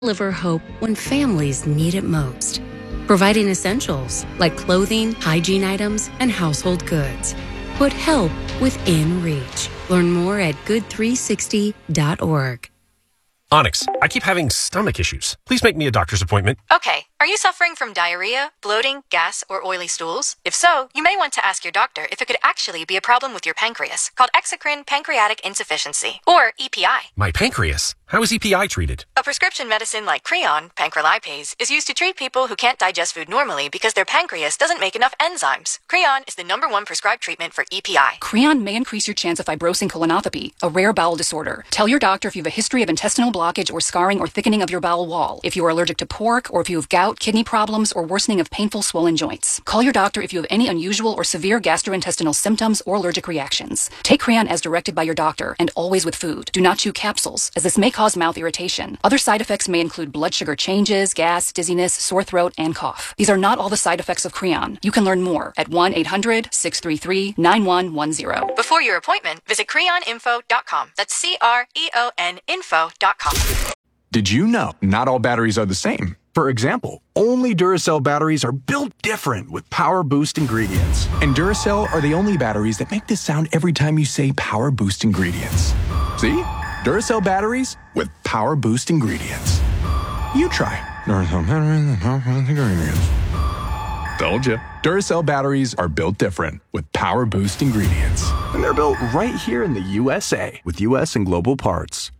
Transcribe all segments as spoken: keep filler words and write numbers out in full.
deliver hope when families need it most, providing essentials like clothing, hygiene items, and household goods. Put help within reach. Learn more at good three sixty dot org. Onyx, I keep having stomach issues. Please make me a doctor's appointment. Okay. Are you suffering from diarrhea, bloating, gas, or oily stools? If so, you may want to ask your doctor if it could actually be a problem with your pancreas, called exocrine pancreatic insufficiency, or E P I. My pancreas? How is E P I treated? A prescription medicine like Creon, pancrelipase, is used to treat people who can't digest food normally because their pancreas doesn't make enough enzymes. Creon is the number one prescribed treatment for E P I. Creon may increase your chance of fibrosing colonopathy, a rare bowel disorder. Tell your doctor if you have a history of intestinal blockage or scarring or thickening of your bowel wall, if you are allergic to pork, or if you have gout, kidney problems, or worsening of painful swollen joints. Call your doctor if you have any unusual or severe gastrointestinal symptoms or allergic reactions. Take Creon as directed by your doctor, and always with food. Do not chew capsules, as this may cause mouth irritation. Other side effects may include blood sugar changes, gas, dizziness, sore throat, and cough. These are not all the side effects of Creon. You can learn more at one eight hundred six three three nine one one zero. Before your appointment, visit creon info dot com. That's C R E O N info dot com. Did you know not all batteries are the same? For example, only Duracell batteries are built different with Power Boost ingredients. And Duracell are the only batteries that make this sound every time you say Power Boost ingredients. See? Duracell batteries with Power Boost ingredients. You try. Duracell batteries with Power Boost ingredients. Told you. Duracell batteries are built different with Power Boost ingredients. And they're built right here in the U S A with U S and global parts.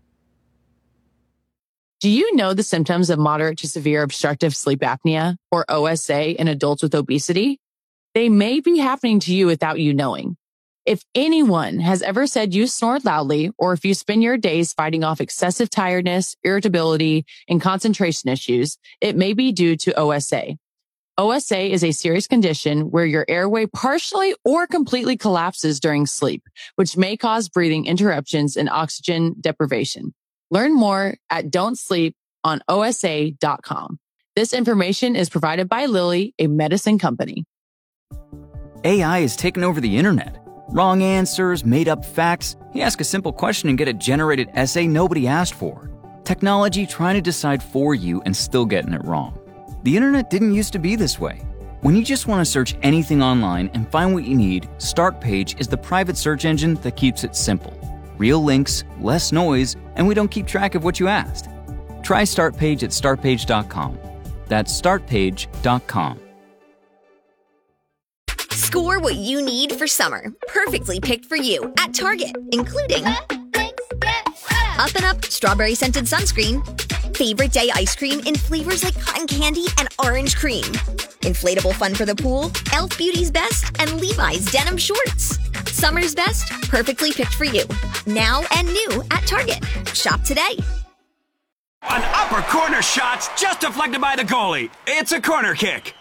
Do you know the symptoms of moderate to severe obstructive sleep apnea, or O S A, in adults with obesity? They may be happening to you without you knowing. If anyone has ever said you snore loudly, or if you spend your days fighting off excessive tiredness, irritability, and concentration issues, it may be due to O S A. O S A is a serious condition where your airway partially or completely collapses during sleep, which may cause breathing interruptions and oxygen deprivation. Learn more at don't sleep on O S A dot com. This information is provided by Lilly, a medicine company. A I has taken over the internet. Wrong answers, made-up facts. You ask a simple question and get a generated essay nobody asked for. Technology trying to decide for you and still getting it wrong. The internet didn't used to be this way. When you just want to search anything online and find what you need, Startpage is the private search engine that keeps it simple. Real links, less noise, and we don't keep track of what you asked. Try Startpage at start page dot com. That's start page dot com. Score what you need for summer, perfectly picked for you at Target, including Up and Up strawberry scented sunscreen, favorite day ice cream in flavors like cotton candy and orange cream, inflatable fun for the pool, e l f Beauty's Best, and Levi's denim shorts. Summer's best, perfectly picked for you. Now and new at Target. Shop today. An upper corner shot's just deflected by the goalie. It's a corner kick.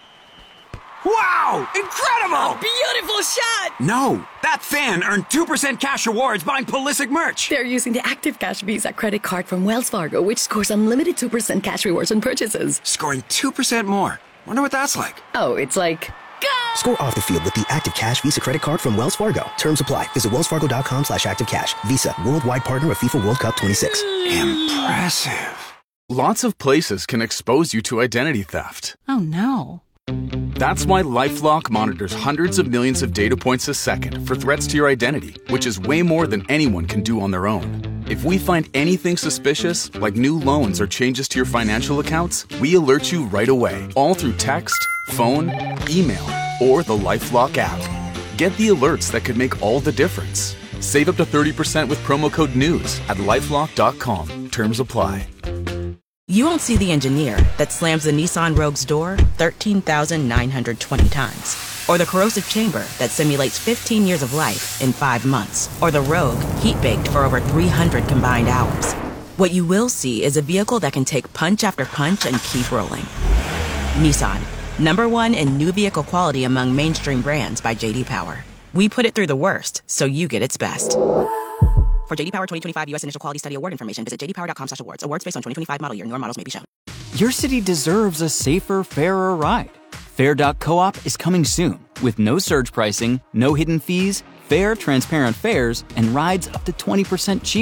Wow! Incredible! A beautiful shot! No, that fan earned two percent cash rewards buying Pulisic merch. They're using the Active Cash Visa credit card from Wells Fargo, which scores unlimited two percent cash rewards on purchases. Scoring two percent more. Wonder what that's like. Oh, it's like... Go! Score off the field with the Active Cash Visa credit card from Wells Fargo. Terms apply. Visit wellsfargo.com slash activecash. Visa, worldwide partner of FIFA World Cup twenty-six. Impressive. Lots of places can expose you to identity theft. Oh, no. That's why LifeLock monitors hundreds of millions of data points a second for threats to your identity, which is way more than anyone can do on their own. If we find anything suspicious, like new loans or changes to your financial accounts, we alert you right away, all through text, phone, email, or the LifeLock app. Get the alerts that could make all the difference. Save up to thirty percent with promo code NEWS at lifelock dot com. Terms apply. You won't see the engineer that slams the Nissan Rogue's door thirteen thousand nine hundred twenty times. Or the corrosive chamber that simulates fifteen years of life in five months. Or the Rogue heat-baked for over three hundred combined hours. What you will see is a vehicle that can take punch after punch and keep rolling. Nissan, number one in new vehicle quality among mainstream brands by J D Power. We put it through the worst, so you get its best. For J D Power twenty twenty-five U S Initial Quality Study Award information, visit j d power dot com slash awards. Awards based on twenty twenty-five model year. Newer models may be shown. Your city deserves a safer, fairer ride. Fair dot coop is coming soon with no surge pricing, no hidden fees, fair, transparent fares, and rides up to twenty percent cheaper.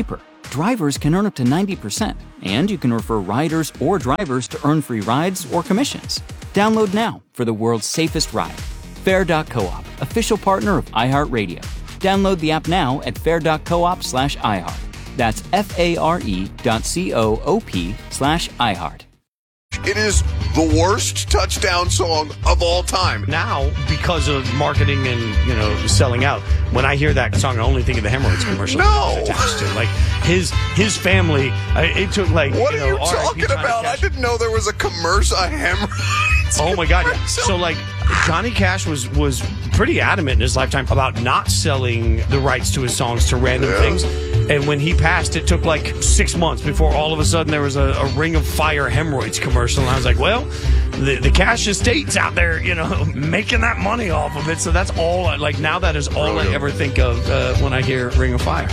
drivers can earn up to ninety percent, and you can refer riders or drivers to earn free rides or commissions. Download now for the world's safest ride. Fair dot coop, official partner of iHeartRadio. Download the app now at fair dot coop slash iHeart. That's F-A-R-E dot C-O-O-P slash iHeart. It is the worst touchdown song of all time. Now, because of marketing and, you know, selling out, when I hear that song, I only think of the hemorrhoids commercial. No! Attached to it. Like, his his family, uh, it took like, What you are know, you talking about? I didn't know there was a commercial, a hemorrhoids Oh, my God. Yeah. So, like, Johnny Cash was, was pretty adamant in his lifetime about not selling the rights to his songs to random yeah. things. And when he passed, it took like six months before all of a sudden there was a, a Ring of Fire hemorrhoids commercial. And I was like, well, the, the Cash estate's out there, you know, making that money off of it. So that's all, I, like, now that is all Brilliant. I ever think of uh, when I hear Ring of Fire.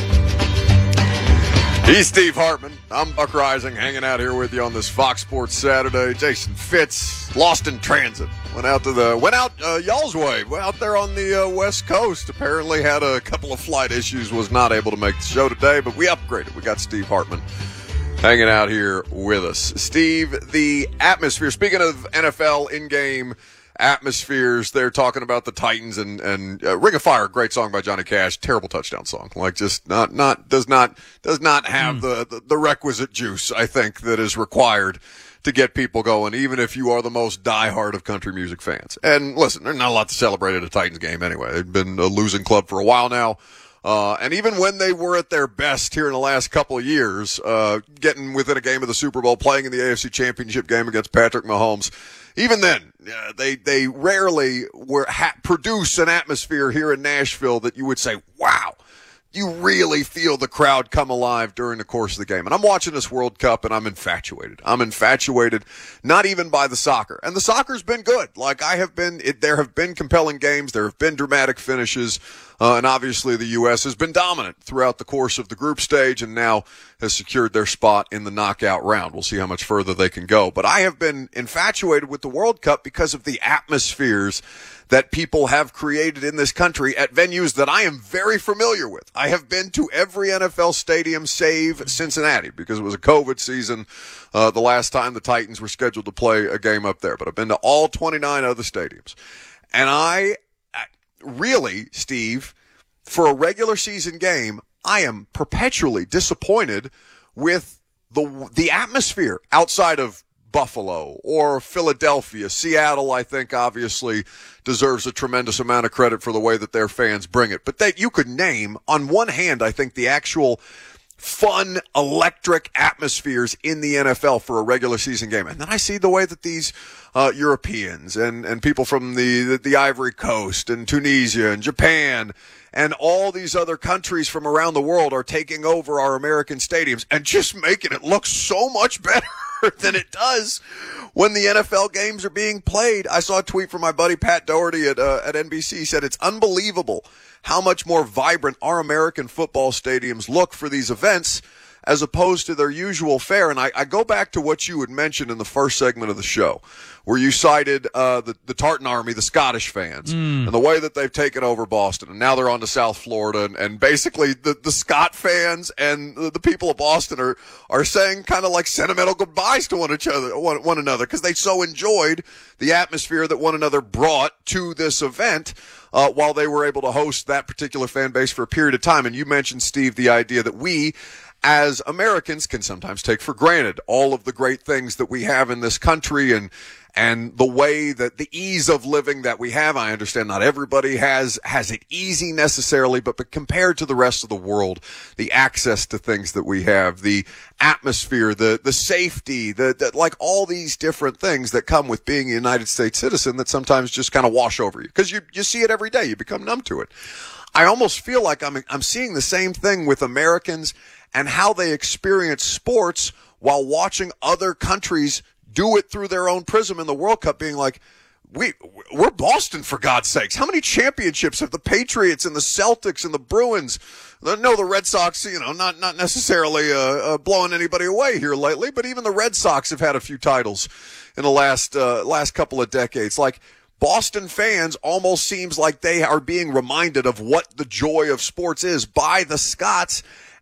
He's Steve Hartman. I'm Buck Rising, hanging out here with you on this Fox Sports Saturday. Jason Fitz, lost in transit. Went out to the went out uh, y'all's way. Went out there on the uh, West Coast. Apparently had a couple of flight issues. Was not able to make the show today, but we upgraded. We got Steve Hartman hanging out here with us. Steve, the atmosphere. Speaking of N F L in-game atmospheres, they're talking about the Titans and and uh, Ring of Fire. Great song by Johnny Cash. Terrible touchdown song. Like just not not does not does not have mm. the, the the requisite juice, I think, that is required to get people going, even if you are the most diehard of country music fans. And listen, there's not a lot to celebrate at a Titans game anyway. They've been a losing club for a while now. Uh, and even when they were at their best here in the last couple of years, uh, getting within a game of the Super Bowl, playing in the A F C Championship game against Patrick Mahomes, even then, uh, they, they rarely were, ha- produce an atmosphere here in Nashville that you would say, wow, you really feel the crowd come alive during the course of the game. And I'm watching this World Cup and I'm infatuated. I'm infatuated not even by the soccer. And the soccer's been good. Like I have been, it, there have been compelling games. There have been dramatic finishes. Uh, and obviously the U S has been dominant throughout the course of the group stage and now has secured their spot in the knockout round. We'll see how much further they can go. But I have been infatuated with the World Cup because of the atmospheres that people have created in this country at venues that I am very familiar with. I have been to every N F L stadium save Cincinnati because it was a COVID season uh, the last time the Titans were scheduled to play a game up there. But I've been to all twenty-nine other stadiums. And I really, Steve, for a regular season game, I am perpetually disappointed with the the atmosphere outside of Buffalo or Philadelphia. Seattle, I think, obviously deserves a tremendous amount of credit for the way that their fans bring it. But that you could name, on one hand, I think the actual fun, electric atmospheres in the N F L for a regular season game. And then I see the way that these uh, Europeans and, and people from the, the, the Ivory Coast and Tunisia and Japan and all these other countries from around the world are taking over our American stadiums and just making it look so much better than it does when the N F L games are being played. I saw a tweet from my buddy Pat Doherty at uh, at N B C. He said it's unbelievable how much more vibrant our American football stadiums look for these events as opposed to their usual fare. And I, I go back to what you had mentioned in the first segment of the show, where you cited uh, the, the Tartan Army, the Scottish fans, mm. and the way that they've taken over Boston. And now they're on to South Florida. And, and basically the, the Scott fans and the, the people of Boston are, are saying kind of like sentimental goodbyes to one each other, one, one another, because they so enjoyed the atmosphere that one another brought to this event uh, while they were able to host that particular fan base for a period of time. And you mentioned, Steve, the idea that we, as Americans, can sometimes take for granted all of the great things that we have in this country and and the way that the ease of living that we have. I understand not everybody has has it easy necessarily, but, but compared to the rest of the world, the access to things that we have, the atmosphere, the the safety, the, the like all these different things that come with being a United States citizen that sometimes just kind of wash over you because you you see it every day. You become numb to it. I almost feel like I'm I'm seeing the same thing with Americans and how they experience sports while watching other countries do it through their own prism in the World Cup, being like, we, we're Boston, for God's sakes. How many championships have the Patriots and the Celtics and the Bruins? No, the Red Sox, you know, not, not necessarily uh, uh, blowing anybody away here lately, but even the Red Sox have had a few titles in the last, uh, last couple of decades. Like, Boston fans almost seems like they are being reminded of what the joy of sports is by the Scots.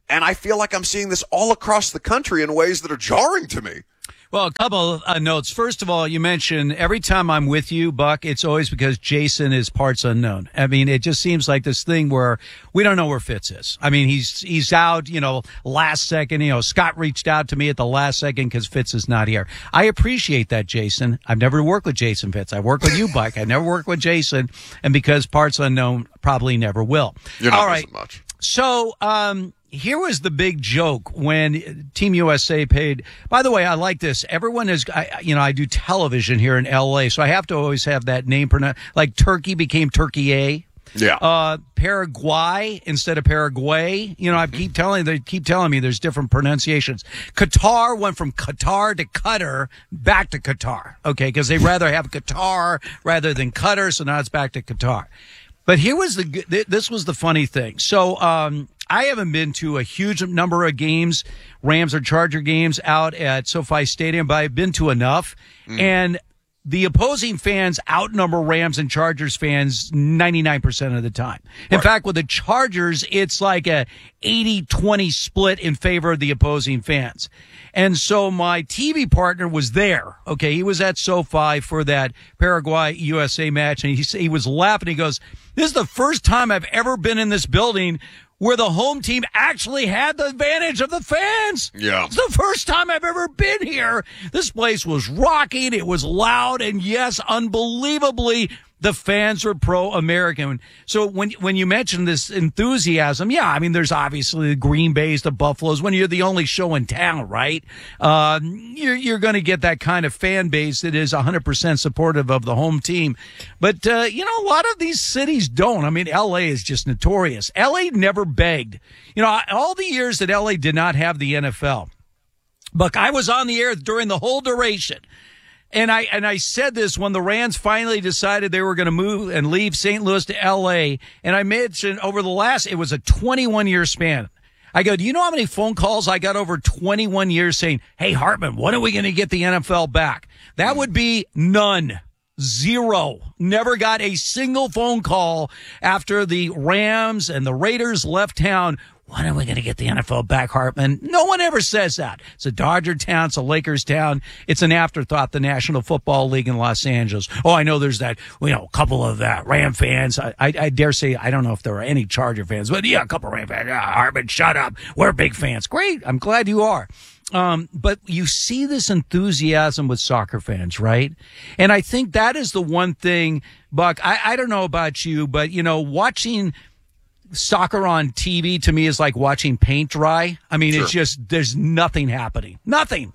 And I feel like I'm seeing this all across the country in ways that are jarring to me. Well, a couple of uh, notes. First of all, you mentioned every time I'm with you, Buck, it's always because Jason is parts unknown. I mean, it just seems like this thing where we don't know where Fitz is. I mean, he's he's out, you know, last second. You know, Scott reached out to me at the last second because Fitz is not here. I appreciate that, Jason. I've never worked with Jason Fitz. I work with you, Buck. I never worked with Jason. And because parts unknown, probably never will. You're not all right. missing much. So, um, here was the big joke when Team U S A paid. By the way, I like this. Everyone is, I, you know, I do television here in L A, so I have to always have that name pronounced. Like Turkey became Turkey A. Yeah. Uh, Paraguay instead of Paraguay. You know, I keep telling they keep telling me there's different pronunciations. Qatar went from Qatar to Qatar back to Qatar. Okay, because they rather have Qatar rather than Qatar, so now it's back to Qatar. But here was the this was the funny thing. So um, I haven't been to a huge number of games, Rams or Charger games out at SoFi Stadium, but I've been to enough. Mm. And the opposing fans outnumber Rams and Chargers fans ninety-nine percent of the time. In right. fact, with the Chargers, it's like a eighty twenty split in favor of the opposing fans. And so my T V partner was there. Okay, he was at SoFi for that Paraguay U S A match, and he, he was laughing. He goes, "This is the first time I've ever been in this building where the home team actually had the advantage of the fans. Yeah. It's the first time I've ever been here. This place was rocking. It was loud. And yes, unbelievably, the fans are pro-American. So when when you mention this enthusiasm, yeah, I mean, there's obviously the Green Bays, the Buffaloes. When you're the only show in town, right? Uh, you're you're going to get that kind of fan base that is one hundred percent supportive of the home team. But, uh, you know, a lot of these cities don't. I mean, L A is just notorious. L A never begged. You know, all the years that L A did not have the N F L, Buck, I was on the air during the whole duration. And I and I said this when the Rams finally decided they were going to move and leave Saint Louis to L A. And I mentioned over the last, it was a twenty-one year span. I go, do you know how many phone calls I got over twenty-one years saying, hey, Hartman, when are we going to get the N F L back? That would be none. Zero. Never got a single phone call after the Rams and the Raiders left town. When are we going to get the N F L back, Hartman? No one ever says that. It's a Dodger town. It's a Lakers town. It's an afterthought, the National Football League in Los Angeles. Oh, I know there's that, you know, a couple of uh, Ram fans. I, I, I dare say, I don't know if there are any Charger fans, but yeah, a couple of Ram fans. Ah, Hartman, shut up. We're big fans. Great. I'm glad you are. Um, but you see this enthusiasm with soccer fans, right? And I think that is the one thing, Buck, I, I don't know about you, but, you know, watching soccer on T V to me is like watching paint dry. I mean, sure. It's just, there's nothing happening. Nothing.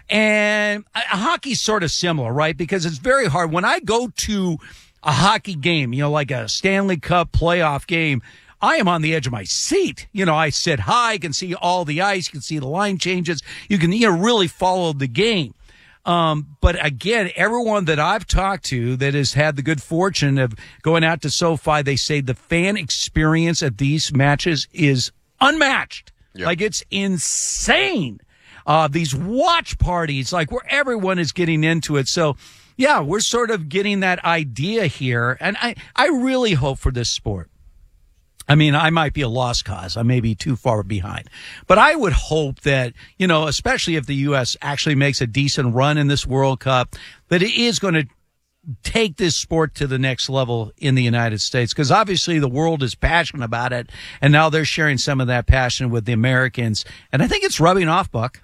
And uh, hockey's sort of similar, right? Because it's very hard. When I go to a hockey game, you know, like a Stanley Cup playoff game, I am on the edge of my seat. You know, I sit high, can see all the ice, you can see the line changes. You can, you know, really follow the game. Um, but again, everyone that I've talked to that has had the good fortune of going out to SoFi, they say the fan experience at these matches is unmatched. Yep. Like, it's insane. Uh, these watch parties, like, where everyone is getting into it. So, yeah, we're sort of getting that idea here. And I, I really hope for this sport. I mean, I might be a lost cause. I may be too far behind. But I would hope that, you know, especially if the U S actually makes a decent run in this World Cup, that it is going to take this sport to the next level in the United States. Because obviously the world is passionate about it, and now they're sharing some of that passion with the Americans. And I think it's rubbing off, Buck.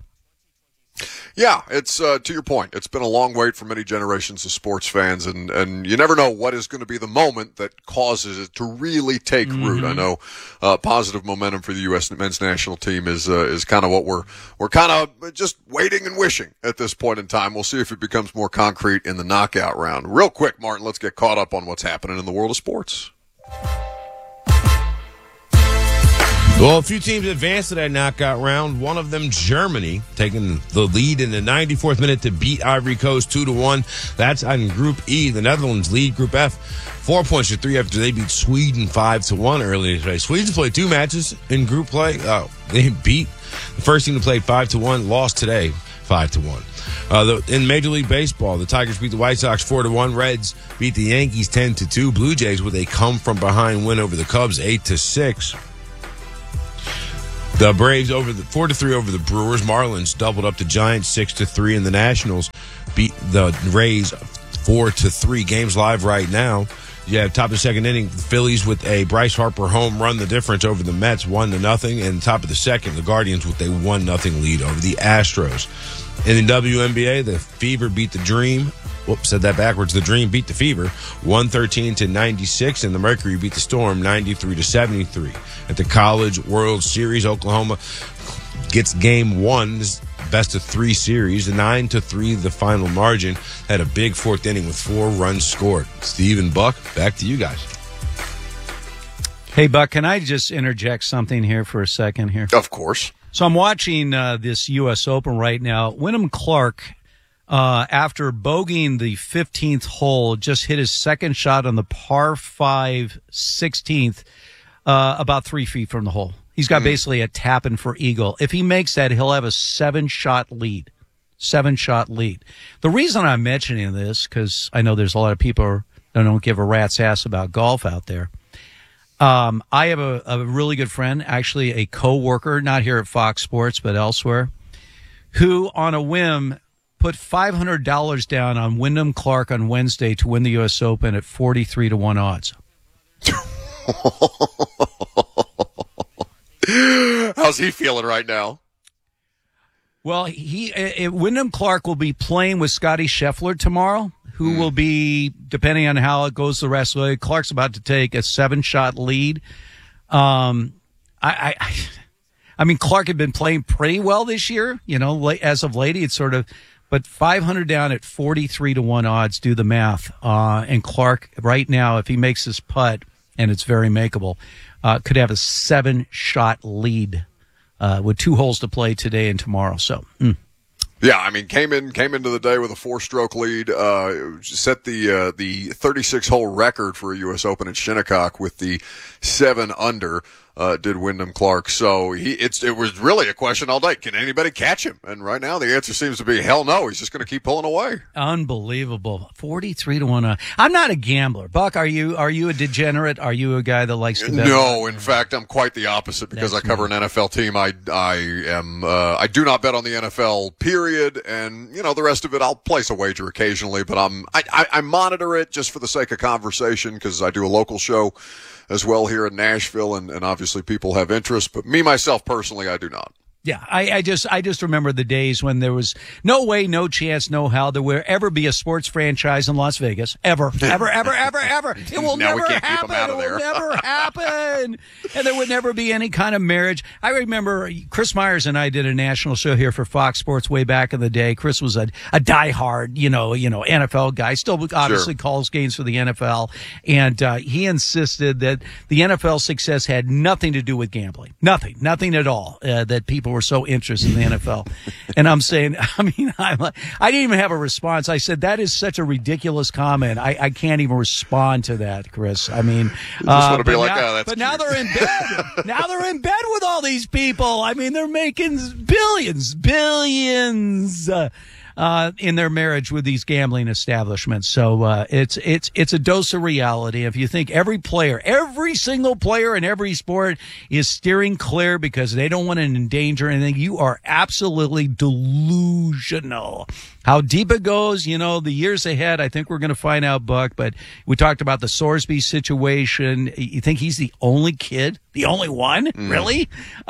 Yeah, it's uh, to your point. It's been a long wait for many generations of sports fans, and, and you never know what is going to be the moment that causes it to really take mm-hmm. root. I know uh, positive momentum for the U S men's national team is uh, is kind of what we're we're kind of just waiting and wishing at this point in time. We'll see if it becomes more concrete in the knockout round. Real quick, Martin, let's get caught up on what's happening in the world of sports. Well, a few teams advanced to that knockout round. One of them, Germany, taking the lead in the ninety-fourth minute to beat Ivory Coast two to one. That's on Group E. The Netherlands lead Group F four points to three after they beat Sweden five to one earlier today. Sweden's played two matches in group play. Oh, they beat the first team to play five to one, lost today five to one. Uh, the, in Major League Baseball, the Tigers beat the White Sox four to one. Reds beat the Yankees ten to two. Blue Jays with a come from behind win over the Cubs eight to six. The Braves over the four to three over the Brewers. Marlins doubled up the Giants six to three, and the Nationals beat the Rays four to three. Games live right now. You have top of the second inning, the Phillies with a Bryce Harper home run, the difference over the Mets, one to nothing. And top of the second, the Guardians with a one nothing lead over the Astros. In the W N B A, the Fever beat the Dream. Whoops, said that backwards. The Dream beat the Fever, one thirteen to ninety-six, and the Mercury beat the Storm, ninety-three to seventy-three. At the College World Series, Oklahoma gets game one, best of three series, nine to three, the final margin. Had a big fourth inning with four runs scored. Steve and Buck, back to you guys. Hey, Buck, can I just interject something here for a second here? Of course. So I'm watching uh, this U S Open right now. Wyndham Clark, uh, after bogeying the fifteenth hole, just hit his second shot on the par five sixteenth, uh, about three feet from the hole. He's got mm. basically a tap-in for eagle. If he makes that, he'll have a seven-shot lead. Seven-shot lead. The reason I'm mentioning this, because I know there's a lot of people that don't give a rat's ass about golf out there. Um, I have a, a really good friend, actually a co-worker, not here at Fox Sports, but elsewhere, who on a whim put five hundred dollars down on Wyndham Clark on Wednesday to win the U S Open at forty-three to one odds. How's he feeling right now? Well, he uh, Wyndham Clark will be playing with Scotty Scheffler tomorrow, who mm. will be, depending on how it goes the rest of the way, Clark's about to take a seven-shot lead. Um, I, I, I mean, Clark had been playing pretty well this year, you know, as of late. It's sort of, but five hundred down at forty-three to one odds, do the math. Uh, and Clark, right now, if he makes his putt, and it's very makeable, uh, could have a seven-shot lead. Uh, with two holes to play today and tomorrow. So, mm. yeah, I mean, came in came into the day with a four-stroke lead. Uh, set the uh, the thirty-six hole record for a U S Open at Shinnecock with the seven under. Uh, did Wyndham Clark. So he, it's, it was really a question all day. Can anybody catch him? And right now the answer seems to be hell no. He's just going to keep pulling away. Unbelievable. forty-three to one. Uh, I'm not a gambler. Buck, are you, are you a degenerate? Are you a guy that likes to bet? No, in fact, I'm quite the opposite because That's I cover me. an N F L team. I, I am, uh, I do not bet on the N F L period. And, you know, the rest of it, I'll place a wager occasionally, but I'm, I, I, I monitor it just for the sake of conversation because I do a local show as well here in Nashville, and, and obviously people have interest, but me, myself, personally, I do not. Yeah, I, I just I just remember the days when there was no way, no chance, no how there will ever be a sports franchise in Las Vegas. Ever, ever, ever, ever, ever. It will now never we can't happen. Keep them out of it there. will never happen. And there would never be any kind of marriage. I remember Chris Myers and I did a national show here for Fox Sports way back in the day. Chris was a, a diehard, you know, you know, N F L guy, still obviously sure. calls games for the N F L. And uh, he insisted that the N F L success had nothing to do with gambling. Nothing, nothing at all, uh, that people were so interested in the N F L. And I'm saying, I mean, I'm like, I didn't even have a response. I said, that is such a ridiculous comment. I, I can't even respond to that, Chris. I mean, just uh, but, like, now, oh, but now they're in bed. Now they're in bed with all these people. I mean, they're making billions, billions, uh, Uh, in their marriage with these gambling establishments. So, uh, it's, it's, it's a dose of reality. If you think every player, every single player in every sport is steering clear because they don't want to endanger anything, you are absolutely delusional. How deep it goes, you know, the years ahead, I think we're going to find out, Buck, but we talked about the Sorsby situation. You think he's the only kid? The only one? Mm. Really?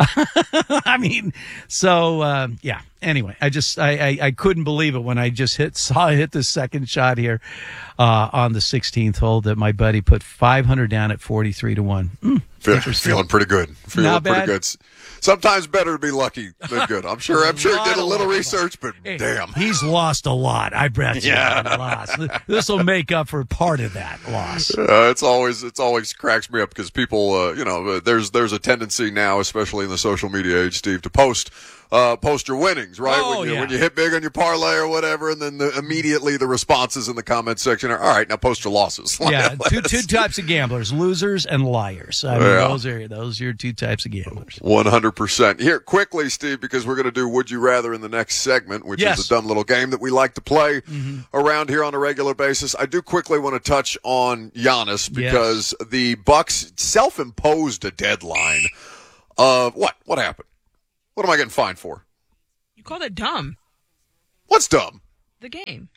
I mean, so, uh, yeah. Anyway, I just, I, I, I couldn't believe it when I just hit, saw hit the second shot here, uh, on the sixteenth hole that my buddy put five hundred down at forty-three to one. Mm, Feel, feeling pretty good. Feeling Not pretty bad. good. Sometimes better to be lucky than good. I'm sure, I'm sure he did a little lot, research, but hey, damn. He's lost a lot. I bet you Yeah. he lost. This will make up for part of that loss. Uh, it's always, it's always cracks me up because people, uh, you know, uh, there's, there's a tendency now, especially in the social media age, Steve, to post, uh, post your winnings, right? Oh, when you, yeah. when you hit big on your parlay or whatever, and then the, immediately the responses in the comment section are, all right, now post your losses. Yeah, two, two types of gamblers, losers and liars. I mean, Yeah. those are, those are your two types of gamblers. one hundred percent. Here, quickly, Steve, because we're going to do Would You Rather in the next segment, which Yes. is a dumb little game that we like to play Mm-hmm. around here on a regular basis. I do quickly want to touch on Giannis because the Bucks self-imposed a deadline of what? What happened? What am I getting fined for? You called it dumb. What's dumb? The game.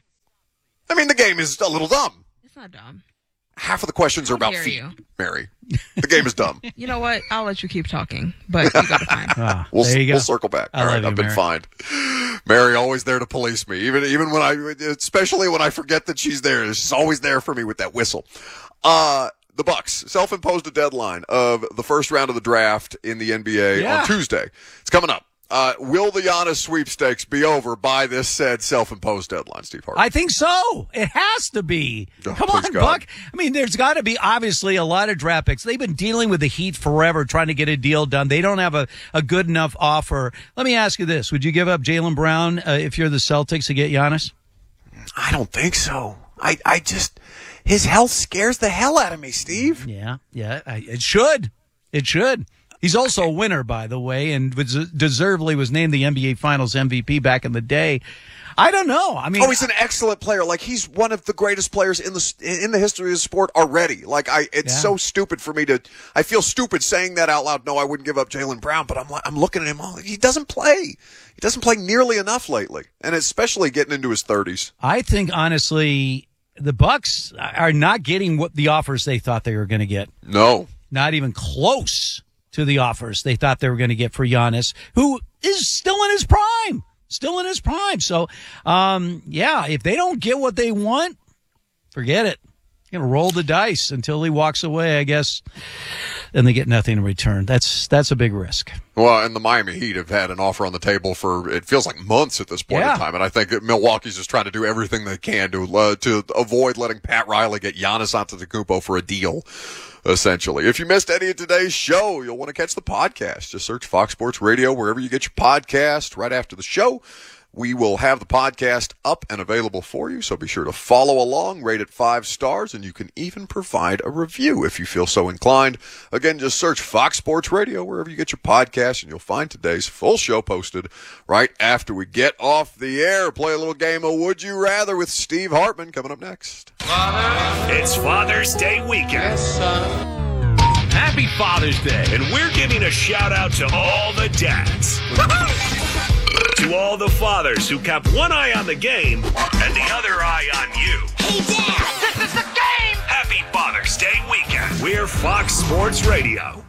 I mean, the game is a little dumb. It's not dumb. Half of the questions How are about dare feet, you. Mary. The game is dumb. You know what? I'll let you keep talking, but you got to find. Ah, We'll, there you go. we'll circle back. I All love right, you, I've been Mary. fined. Mary always there to police me, even even when I, especially when I forget that she's there. She's always there for me with that whistle. Uh, the Bucks self-imposed a deadline of the first round of the draft in the N B A Yeah. on Tuesday. It's coming up. Uh, will the Giannis sweepstakes be over by this said self-imposed deadline, Steve Harvey? I think so. It has to be. Oh, Come please on, God. Buck. I mean, there's got to be obviously a lot of draft picks. They've been dealing with the Heat forever, trying to get a deal done. They don't have a, a good enough offer. Let me ask you this. Would you give up Jaylen Brown uh, if you're the Celtics to get Giannis? I don't think so. I, I just, his health scares the hell out of me, Steve. Yeah, yeah. I, it should. It should. He's also a winner, by the way, and was deservedly was named the N B A Finals M V P back in the day. I don't know. I mean, oh, he's an excellent player. Like, he's one of the greatest players in the in the history of the sport already. Like, I, it's Yeah. so stupid for me to. I feel stupid saying that out loud. No, I wouldn't give up Jaylen Brown, but I'm like, I'm looking at him. All, he doesn't play. He doesn't play nearly enough lately, and especially getting into his thirties. I think honestly, the Bucks are not getting what the offers they thought they were going to get. No, not even close to the offers they thought they were going to get for Giannis, who is still in his prime, still in his prime. So, um, yeah, if they don't get what they want, forget it. You're going to roll the dice until he walks away, I guess, and they get nothing in return. That's that's a big risk. Well, and the Miami Heat have had an offer on the table for, it feels like months at this point Yeah. in time. And I think that Milwaukee's just trying to do everything they can to uh, to avoid letting Pat Riley get Giannis Antetokounmpo for a deal, essentially. If you missed any of today's show, you'll want to catch the podcast. Just search Fox Sports Radio wherever you get your podcast. Right after the show, we will have the podcast up and available for you, so be sure to follow along, rate it five stars, and you can even provide a review if you feel so inclined. Again, just search Fox Sports Radio wherever you get your podcast, and you'll find today's full show posted right after we get off the air. Play a little game of Would You Rather with Steve Hartman coming up next. It's Father's Day weekend. Yes, son. Happy Father's Day. And we're giving a shout out to all the dads. To all the fathers who kept one eye on the game and the other eye on you. Hey, Dad! This is the game! Happy Father's Day weekend. We're Fox Sports Radio.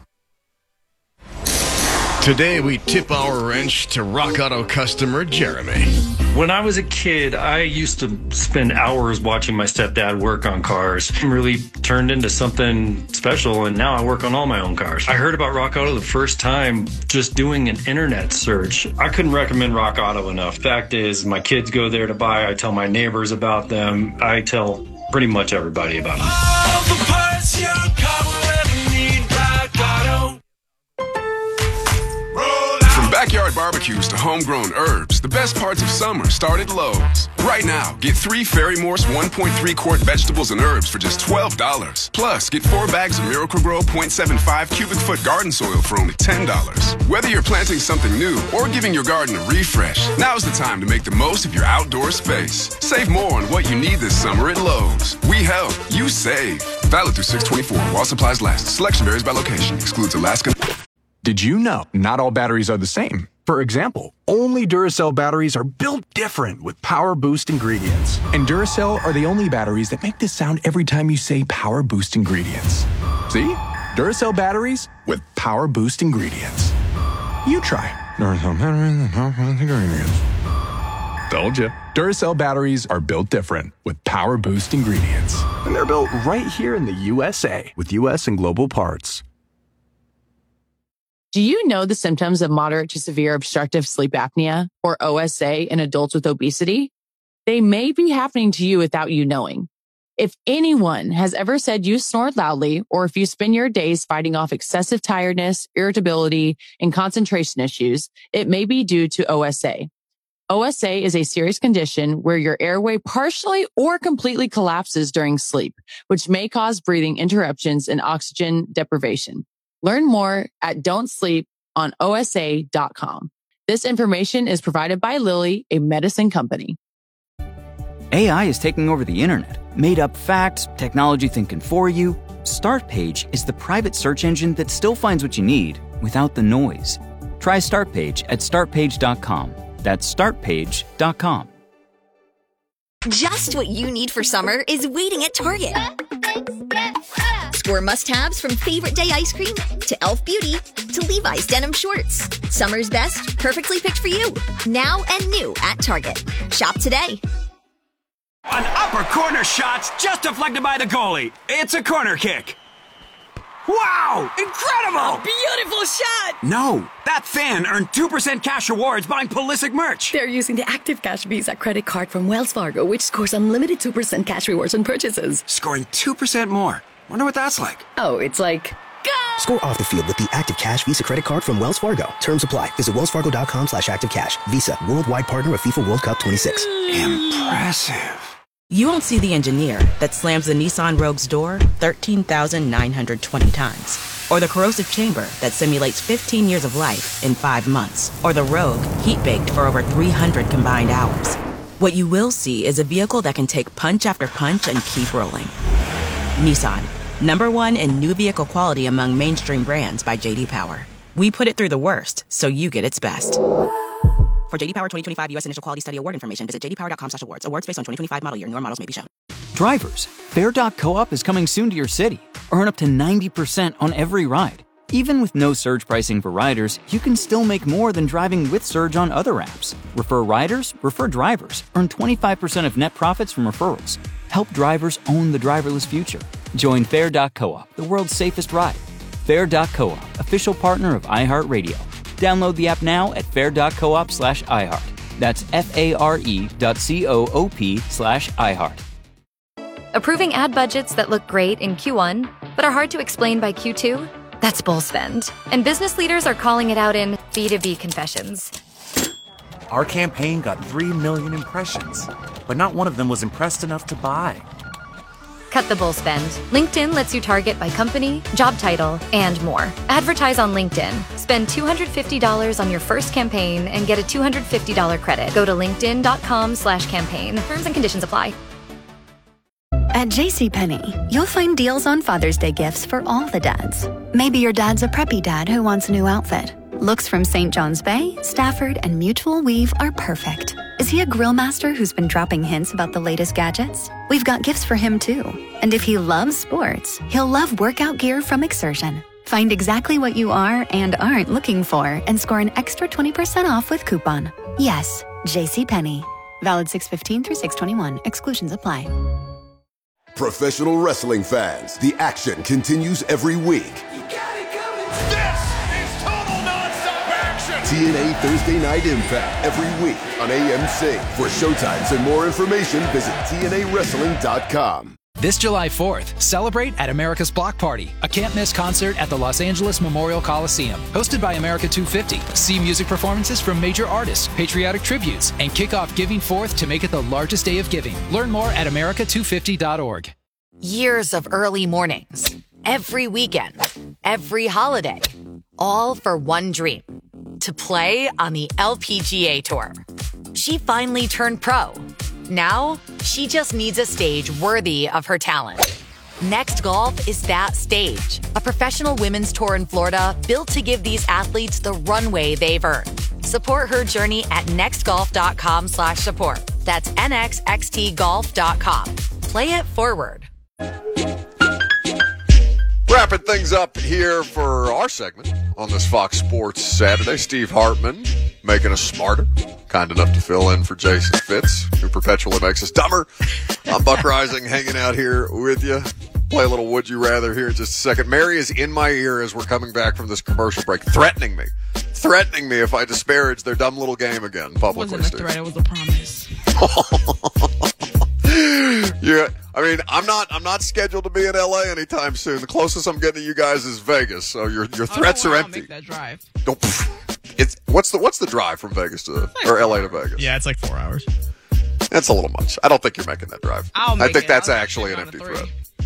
Today we tip our wrench to Rock Auto customer Jeremy. When I was a kid, I used to spend hours watching my stepdad work on cars. It really turned into something special, and now I work on all my own cars. I heard about Rock Auto the first time just doing an internet search. I couldn't recommend Rock Auto enough. Fact is, my kids go there to buy. I tell my neighbors about them. I tell pretty much everybody about them. All the parts your car will ever need, Rock Auto. From backyard barbecues to homegrown herbs, the best parts of summer start at Lowe's. Right now, get three Fairy Morse one point three quart vegetables and herbs for just twelve dollars. Plus, get four bags of Miracle-Gro zero point seven five cubic foot garden soil for only ten dollars. Whether you're planting something new or giving your garden a refresh, now's the time to make the most of your outdoor space. Save more on what you need this summer at Lowe's. We help, you save. Valid through six twenty-four while supplies last. Selection varies by location. Excludes Alaska. Did you know not all batteries are the same? For example, only Duracell batteries are built different with Power Boost ingredients. And Duracell are the only batteries that make this sound every time you say Power Boost ingredients. See? Duracell batteries with Power Boost ingredients. You try. Duracell batteries with Power Boost ingredients. Told you. Duracell batteries are built different with Power Boost ingredients. And they're built right here in the U S A with U S and global parts. Do you know the symptoms of moderate to severe obstructive sleep apnea, or O S A, in adults with obesity? They may be happening to you without you knowing. If anyone has ever said you snored loudly, or if you spend your days fighting off excessive tiredness, irritability, and concentration issues, it may be due to O S A. O S A is a serious condition where your airway partially or completely collapses during sleep, which may cause breathing interruptions and oxygen deprivation. Learn more at don't sleep on O S A dot com. This information is provided by Lilly, a medicine company. A I is taking over the internet. Made up facts, technology thinking for you. Startpage is the private search engine that still finds what you need without the noise. Try StartPage at start page dot com. That's start page dot com. Just what you need for summer is waiting at Target. Score must-haves from Favorite Day ice cream to Elf Beauty to Levi's denim shorts. Summer's best, perfectly picked for you. Now and new at Target. Shop today. An upper corner shot just deflected by the goalie. It's a corner kick. Wow! Incredible! Beautiful shot! No, that fan earned two percent cash rewards buying Pulisic merch. They're using the Active Cash Visa credit card from Wells Fargo, which scores unlimited two percent cash rewards on purchases. Scoring two percent more. Wonder what that's like. Oh, it's like... Score off the field with the Active Cash Visa credit card from Wells Fargo. Terms apply. Visit wellsfargo.com slash active cash. Visa, worldwide partner of FIFA World Cup twenty-six. Impressive. You won't see the engineer that slams the Nissan Rogue's door thirteen thousand nine hundred twenty times. Or the corrosive chamber that simulates fifteen years of life in five months. Or the Rogue heat-baked for over three hundred combined hours. What you will see is a vehicle that can take punch after punch and keep rolling. Nissan, number one in new vehicle quality among mainstream brands by J D Power. We put it through the worst, so you get its best. For J D Power twenty twenty-five U S Initial Quality Study Award information, visit j d power dot com slash awards. Awards based on twenty twenty-five model year. Newer models may be shown. Drivers, Fair dot Co-op is coming soon to your city. Earn up to ninety percent on every ride. Even with no surge pricing for riders, you can still make more than driving with surge on other apps. Refer riders, refer drivers. Earn twenty-five percent of net profits from referrals. Help drivers own the driverless future. Join Fair dot Co-op, the world's safest ride. Fair dot Co-op, official partner of iHeartRadio. Download the app now at fair dot coop slash iHeart. That's F-A-R-E dot C-O-O-P slash iHeart. Approving ad budgets that look great in Q one, but are hard to explain by Q two? That's bull spend. And business leaders are calling it out in B two B confessions. Our campaign got three million impressions, but not one of them was impressed enough to buy. Cut the bull spend. LinkedIn lets you target by company, job title, and more. Advertise on LinkedIn. Spend two hundred fifty dollars on your first campaign and get a two hundred fifty dollars credit. Go to linkedin.com slash campaign. Terms and conditions apply. At JCPenney, you'll find deals on Father's Day gifts for all the dads. Maybe your dad's a preppy dad who wants a new outfit. Looks from Saint John's Bay, Stafford, and Mutual Weave are perfect. Is he a grill master who's been dropping hints about the latest gadgets? We've got gifts for him too. And if he loves sports, he'll love workout gear from Exertion. Find exactly what you are and aren't looking for and score an extra twenty percent off with coupon. Yes, JCPenney. Valid six fifteen through six twenty-one. Exclusions apply. Professional wrestling fans, the action continues every week. T N A Thursday Night Impact every week on A M C. For showtimes and more information, visit T N A wrestling dot com. This July fourth, celebrate at America's Block Party, a can't-miss concert at the Los Angeles Memorial Coliseum. Hosted by America two fifty. See music performances from major artists, patriotic tributes, and kick off Giving Forth to make it the largest day of giving. Learn more at america two fifty dot org. Years of early mornings, every weekend, every holiday, all for one dream. To play on the L P G A Tour. She finally turned pro. Now, she just needs a stage worthy of her talent. Next Golf is that stage. A professional women's tour in Florida built to give these athletes the runway they've earned. Support her journey at nextgolf.com slash support. That's N X X T golf dot com. Play it forward. Wrapping things up here for our segment on this Fox Sports Saturday. Steve Hartman making us smarter. Kind enough to fill in for Jason Fitz, who perpetually makes us dumber. I'm Buck Rising, hanging out here with you. Play a little Would You Rather here in just a second. Mary is in my ear as we're coming back from this commercial break, threatening me. Threatening me if I disparage their dumb little game again publicly. It wasn't a threat, it was a promise. Yeah, I mean, I'm not. I'm not scheduled to be in L A anytime soon. The closest I'm getting to you guys is Vegas, so your your threats oh, wow, are I'll empty. Make that drive. Don't, it's what's the what's the drive from Vegas to like or L A to Vegas? Yeah, it's like four hours. That's a little much. I don't think you're making that drive. I'll make I think it. that's I'll actually an empty threat.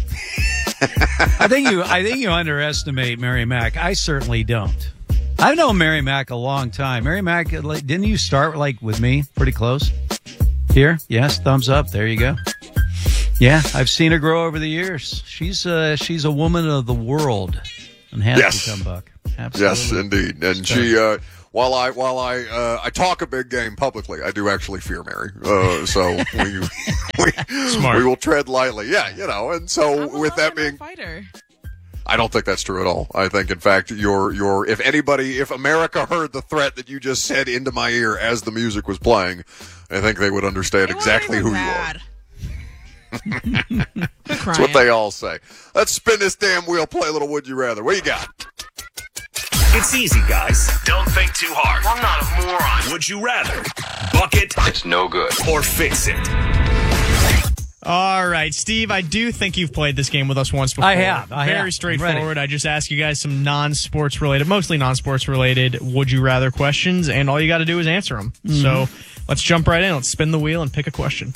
I think you. I think you underestimate Mary Mack. I certainly don't. I've known Mary Mack a long time. Mary Mack, like, didn't you start like with me? Pretty close. Here, yes, thumbs up. There you go. Yeah, I've seen her grow over the years. She's uh, she's a woman of the world and has yes. become Buck. Absolutely. Yes, indeed. And she, uh, while I while I uh, I talk a big game publicly, I do actually fear Mary. Uh, so we we, Smart. we will tread lightly. Yeah, you know. And so I'm with that being, fighter. I don't think that's true at all. I think, in fact, you're you're if anybody, if America heard the threat that you just said into my ear as the music was playing, I think they would understand They exactly who bad. you are. That's what they all say. Let's spin this damn wheel, play a little Would You Rather. What you got? It's easy, guys. Don't think too hard. I'm not a moron. Would you rather bucket? It's no good. Or fix it? All right, Steve, I do think you've played this game with us once before. I have. I Very have. I'm straightforward. I just ask you guys some non-sports related, mostly non-sports related, would you rather questions, and all you got to do is answer them. Mm-hmm. So let's jump right in. Let's spin the wheel and pick a question.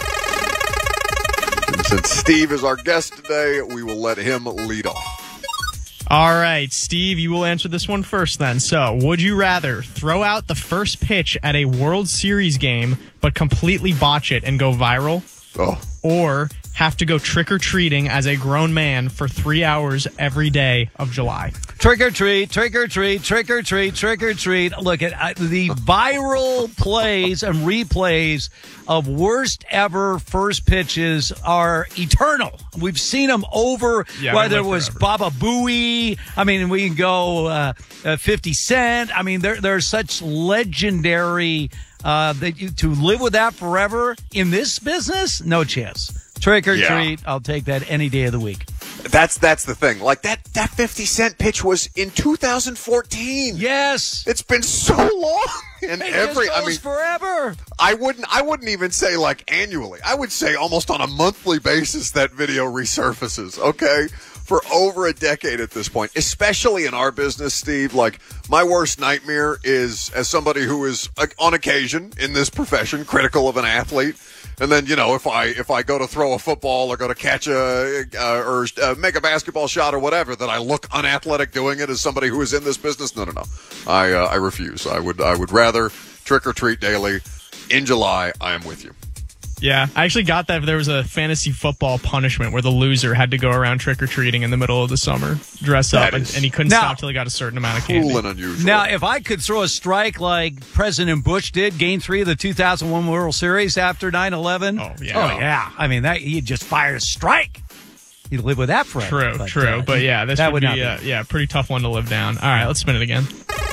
And since Steve is our guest today, we will let him lead off. All right, Steve, you will answer this one first then. So, would you rather throw out the first pitch at a World Series game but completely botch it and go viral? Oh. Or have to go trick-or-treating as a grown man for three hours every day of July? Trick or treat, trick or treat, trick or treat, trick or treat. Look at uh, the viral plays and replays of worst ever first pitches are eternal. We've seen them over, Yeah, whether we it live was forever. Baba Booey. I mean, we can go uh, uh, fifty Cent. I mean, they're, they're such legendary uh, that you, to live with that forever in this business, no chance. Trick or Yeah. treat, I'll take that any day of the week. That's that's the thing. Like that that fifty Cent pitch was in two thousand fourteen. Yes, it's been so long, and It every just I goes mean forever. I wouldn't I wouldn't even say like annually. I would say almost on a monthly basis that video resurfaces. Okay. For over a decade at this point, especially in our business, Steve, like my worst nightmare is as somebody who is uh, on occasion in this profession critical of an athlete. And then, you know, if I if I go to throw a football or go to catch a uh, or uh, make a basketball shot or whatever, that I look unathletic doing it as somebody who is in this business. No, no, no. I uh, I refuse. I would I would rather trick or treat daily in July. I am with you. Yeah, I actually got that. There was a fantasy football punishment where the loser had to go around trick-or-treating in the middle of the summer, dress up, and, and he couldn't Now- stop till he got a certain amount of candy. Cool and unusual. Now, if I could throw a strike like President Bush did, gain three of the two thousand one World Series after nine eleven. Oh, yeah. Oh, yeah. I mean, that he'd just fired a strike. You'd live with that forever. True, But, true. uh, but yeah, this that would, would be, not uh, yeah, pretty tough one to live down. All right, let's spin it again.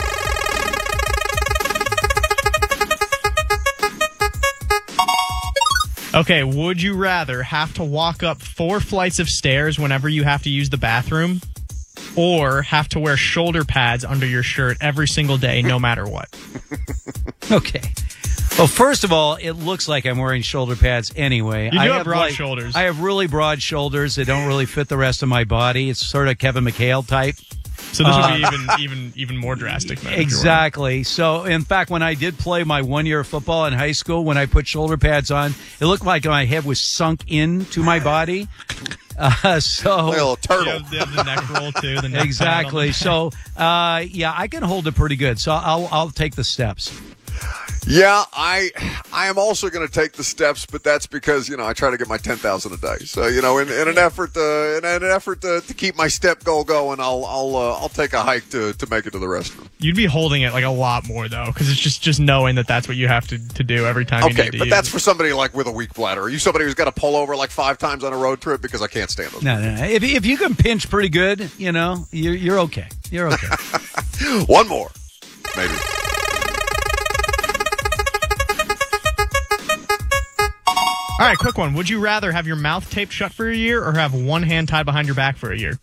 Okay, would you rather have to walk up four flights of stairs whenever you have to use the bathroom, or have to wear shoulder pads under your shirt every single day, no matter what? Okay. Well, first of all, it looks like I'm wearing shoulder pads anyway. You do I have broad like- shoulders. I have really broad shoulders. They don't really fit the rest of my body. It's sort of Kevin McHale type. So this would be Uh, even even even more drastic. man, if you're Exactly. So, in fact, when I did play my one year of football in high school, when I put shoulder pads on, it looked like my head was sunk into my body. Uh, so Like a little turtle. You have, you have the neck roll too. The neck exactly. pad on So, uh, yeah, I can hold it pretty good. So I'll I'll take the steps. Yeah, I I am also going to take the steps, but that's because, you know, I try to get my ten thousand a day. So, you know, in, in an effort to, in an effort to, to keep my step goal going, I'll I'll uh, I'll take a hike to, to make it to the restroom. You'd be holding it like a lot more though, because it's just just knowing that that's what you have to, to do every time. you Okay, need to but use that's it. for somebody like with a weak bladder. Are you somebody who's got to pull over like five times on a road trip? Because I can't stand those. No, no, no. If if you can pinch pretty good, you know, you're you're okay. You're okay. One more, maybe. All right, quick one. Would you rather have your mouth taped shut for a year or have one hand tied behind your back for a year?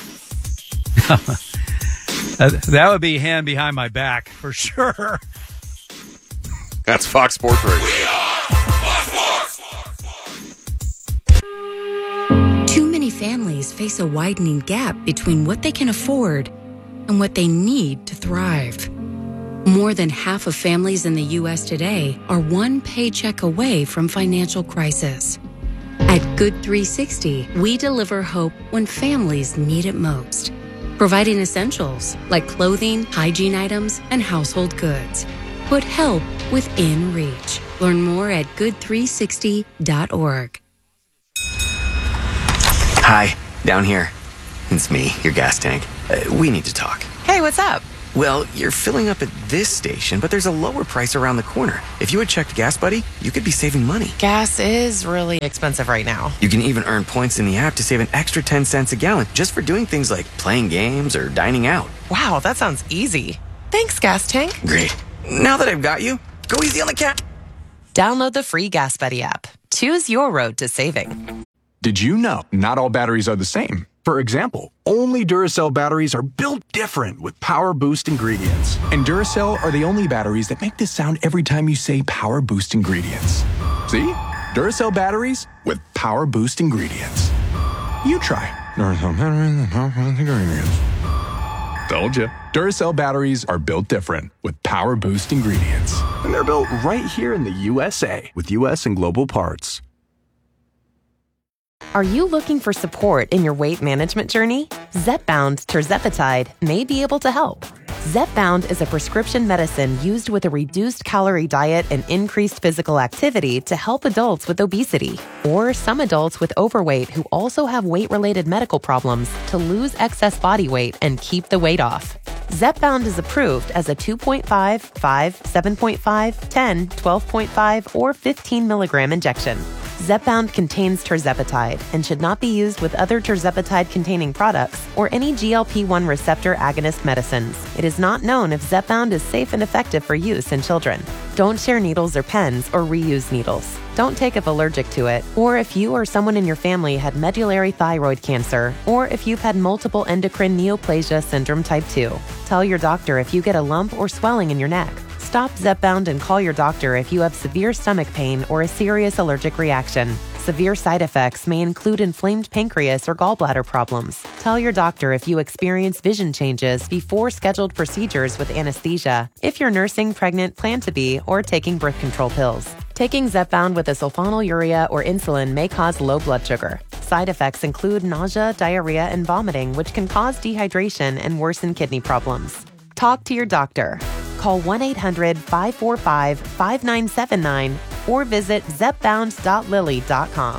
Uh, that would be hand behind my back for sure. That's Fox Sports Radio. Too many families face a widening gap between what they can afford and what they need to thrive. More than half of families in the U S today are one paycheck away from financial crisis. At Good three sixty, we deliver hope when families need it most, providing essentials like clothing, hygiene items, and household goods. Put help within reach. Learn more at good three sixty dot org. Hi, down here. It's me, your gas tank. Uh, we need to talk. Hey, what's up? Well, you're filling up at this station, but there's a lower price around the corner. If you had checked Gas Buddy, you could be saving money. Gas is really expensive right now. You can even earn points in the app to save an extra ten cents a gallon just for doing things like playing games or dining out. Wow, that sounds easy. Thanks, Gas Tank. Great. Now that I've got you, go easy on the cat. Download the free Gas Buddy app. Choose your road to saving. Did you know not all batteries are the same? For example, only Duracell batteries are built different with Power Boost ingredients. And Duracell are the only batteries that make this sound every time you say Power Boost ingredients. See? Duracell batteries with Power Boost ingredients. You try. Duracell batteries with Power Boost ingredients. Told you. Duracell batteries are built different with Power Boost ingredients. And they're built right here in the U S A with U S and global parts. Are you looking for support in your weight management journey? Zepbound tirzepatide may be able to help. Zepbound is a prescription medicine used with a reduced calorie diet and increased physical activity to help adults with obesity or some adults with overweight who also have weight-related medical problems to lose excess body weight and keep the weight off. Zepbound is approved as a two point five, five, seven point five, ten, twelve point five, or fifteen milligram injection. Zepbound contains tirzepatide and should not be used with other tirzepatide-containing products or any G L P one receptor agonist medicines. It is not known if Zepbound is safe and effective for use in children. Don't share needles or pens or reuse needles. Don't take if allergic to it, or if you or someone in your family had medullary thyroid cancer, or if you've had multiple endocrine neoplasia syndrome type two. Tell your doctor if you get a lump or swelling in your neck. Stop Zepbound and call your doctor if you have severe stomach pain or a serious allergic reaction. Severe side effects may include inflamed pancreas or gallbladder problems. Tell your doctor if you experience vision changes before scheduled procedures with anesthesia, if you're nursing, pregnant, plan to be, or taking birth control pills. Taking Zepbound with a sulfonylurea or insulin may cause low blood sugar. Side effects include nausea, diarrhea, and vomiting, which can cause dehydration and worsen kidney problems. Talk to your doctor. Call one eight hundred, five four five, five nine seven nine or visit zepbound dot lilly dot com.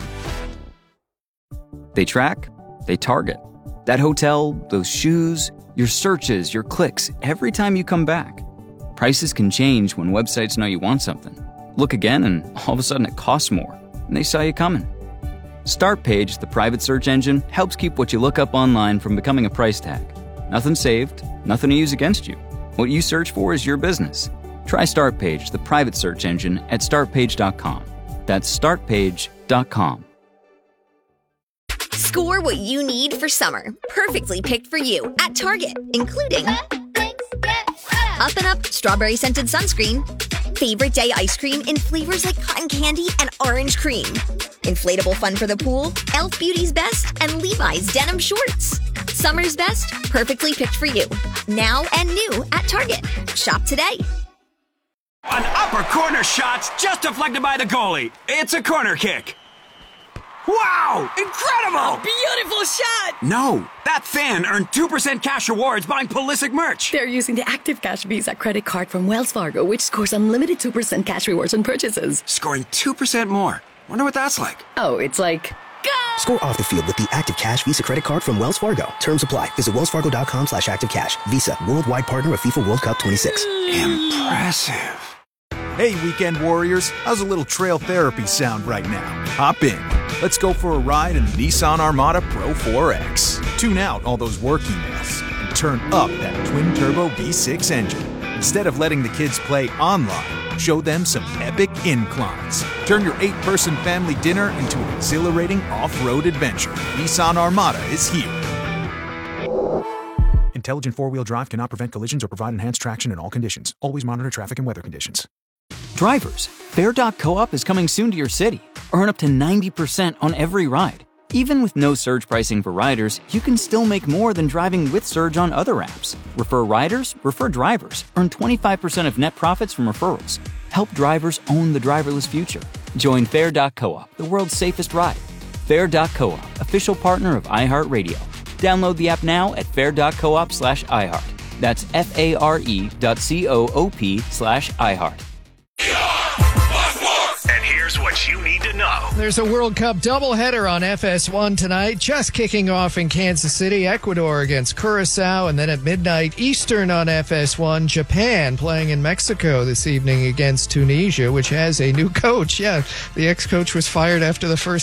They track, they target. That hotel, those shoes, your searches, your clicks, every time you come back. Prices can change when websites know you want something. Look again and all of a sudden it costs more, and they saw you coming. Startpage, the private search engine, helps keep what you look up online from becoming a price tag. Nothing saved, nothing to use against you. What you search for is your business. Try Startpage, the private search engine, at startpage dot com. That's startpage dot com. Score what you need for summer, perfectly picked for you at Target, including Up and Up strawberry scented sunscreen, favorite day ice cream in flavors like cotton candy and orange cream, inflatable fun for the pool, Elf Beauty's Best, and Levi's denim shorts. Summer's best, perfectly picked for you. Now and new at Target. Shop today. An upper corner shot just deflected by the goalie. It's a corner kick. Wow! Incredible! Beautiful shot! No, that fan earned two percent cash rewards buying Pulisic merch. They're using the Active Cash Visa credit card from Wells Fargo, which scores unlimited two percent cash rewards on purchases. Scoring two percent more. Wonder what that's like. Oh, it's like... Score off the field with the Active Cash Visa credit card from Wells Fargo. Terms apply. Visit wellsfargo.com slash active cash. Visa, worldwide partner of FIFA World Cup twenty-six. Impressive. Hey, weekend warriors. How's a little trail therapy sound right now? Hop in. Let's go for a ride in the Nissan Armada Pro four X. Tune out all those work emails and turn up that twin-turbo V six engine. Instead of letting the kids play online, show them some epic inclines. Turn your eight-person family dinner into an exhilarating off-road adventure. Nissan Armada is here. Intelligent four-wheel drive cannot prevent collisions or provide enhanced traction in all conditions. Always monitor traffic and weather conditions. Drivers, Fair dot coop is coming soon to your city. Earn up to ninety percent on every ride. Even with no surge pricing for riders, you can still make more than driving with Surge on other apps. Refer riders, refer drivers. Earn twenty-five percent of net profits from referrals. Help drivers own the driverless future. Join Fair dot coop, the world's safest ride. Fair dot coop, official partner of iHeartRadio. Download the app now at fair dot coop slash iHeart. That's F-A-R-E dot C-O-O-P slash iHeart. And here's what sports you need to know. There's a World Cup doubleheader on F S one tonight, just kicking off in Kansas City, Ecuador against Curacao, and then at midnight Eastern on F S one, Japan playing in Mexico this evening against Tunisia, which has a new coach. Yeah, the ex-coach was fired after the first